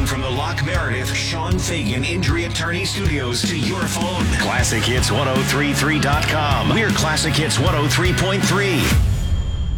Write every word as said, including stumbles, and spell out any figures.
Broadcasting from the Locke Meredith Sean Fagan Injury Attorney Studios to your phone. Classic Hits ten thirty-three dot com. We're Classic Hits one oh three point three.